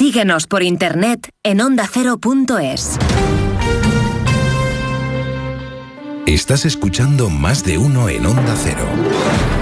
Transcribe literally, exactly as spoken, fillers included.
Síguenos por internet en onda cero punto es. Estás escuchando Más de Uno en Onda Cero.